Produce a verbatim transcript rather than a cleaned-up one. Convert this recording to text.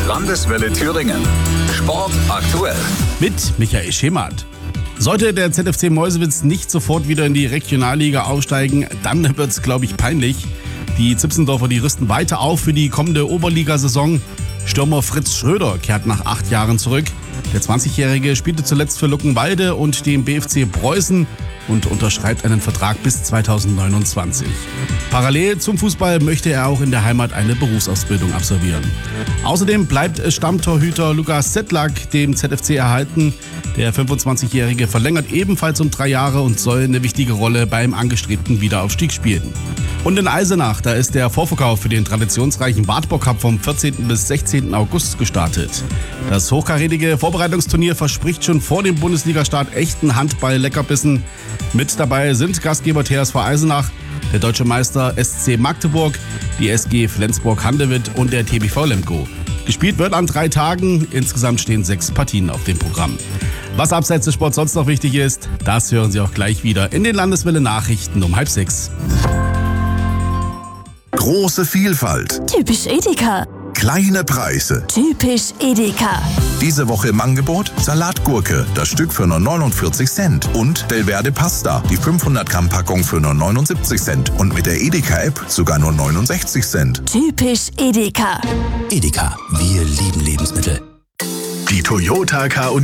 Landeswelle Thüringen. Sport aktuell. Mit Michael Schemath. Sollte der Z F C Meuselwitz nicht sofort wieder in die Regionalliga aufsteigen, dann wird's, glaube ich, peinlich. Die Zipsendorfer, die rüsten weiter auf für die kommende Oberligasaison. Stürmer Fritz Schröder kehrt nach acht Jahren zurück. Der zwanzigjährige spielte zuletzt für Luckenwalde und den B F C Preußen und unterschreibt einen Vertrag bis zweitausendneunundzwanzig. Parallel zum Fußball möchte er auch in der Heimat eine Berufsausbildung absolvieren. Außerdem bleibt Stammtorhüter Lukas Sedlak dem Z F C erhalten. Der fünfundzwanzigjährige verlängert ebenfalls um drei Jahre und soll eine wichtige Rolle beim angestrebten Wiederaufstieg spielen. Und in Eisenach, da ist der Vorverkauf für den traditionsreichen Wartburg Cup vom vierzehnten bis sechzehnten August gestartet. Das hochkarätige Vorbereitungsturnier verspricht schon vor dem Bundesligastart echten Handball-Leckerbissen. Mit dabei sind Gastgeber T S V Eisenach, der deutsche Meister S C Magdeburg, die S G Flensburg-Handewitt und der T B V Lemgo. Gespielt wird an drei Tagen, insgesamt stehen sechs Partien auf dem Programm. Was abseits des Sports sonst noch wichtig ist, das hören Sie auch gleich wieder in den Landeswelle Nachrichten um halb sechs. Große Vielfalt. Typisch Edeka. Kleine Preise. Typisch Edeka. Diese Woche im Angebot Salatgurke, das Stück für nur neunundvierzig Cent. Und Delverde Pasta, die fünfhundert Gramm Packung für nur neunundsiebzig Cent. Und mit der Edeka-App sogar nur neunundsechzig Cent. Typisch Edeka. Edeka, wir lieben Lebensmittel. Die Toyota K